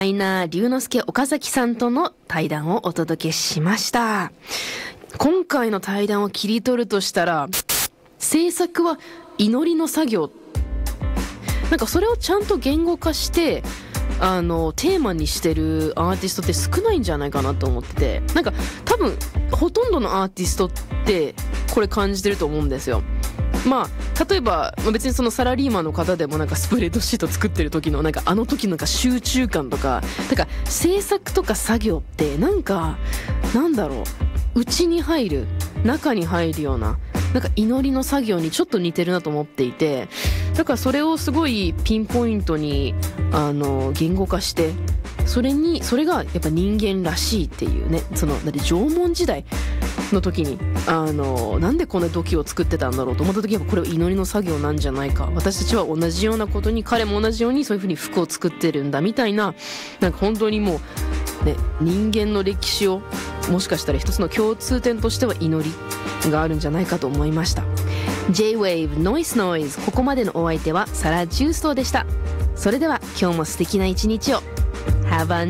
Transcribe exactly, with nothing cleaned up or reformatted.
ライナー龍之介岡崎さんとの対談をお届けしました。今回の対談を切り取るとしたら、制作は祈りの作業、なんかそれをちゃんと言語化してあのテーマにしてるアーティストって少ないんじゃないかなと思ってて、なんか多分ほとんどのアーティストってこれ感じてると思うんですよ。まあ例えば別にそのサラリーマンの方でもなんかスプレッドシート作ってる時のなんかあの時のなんか集中感とか、だから制作とか作業ってなんかなんだろう、内に入る中に入るようななんか祈りの作業にちょっと似てるなと思っていて、だからそれをすごいピンポイントにあの言語化して、それにそれがやっぱ人間らしいっていうね、そのだって縄文時代の時にあのなんでこんな土器を作ってたんだろうと思った時はこれは祈りの作業なんじゃないか、私たちは同じようなことに彼も同じようにそういう風に服を作ってるんだみたいな、なんか本当にもうね人間の歴史をもしかしたら一つの共通点としては祈りがあるんじゃないかと思いました。 J-Wave Noise Noise、 ここまでのお相手はサラ・ジューストーでした。それでは今日も素敵な一日を。 Have a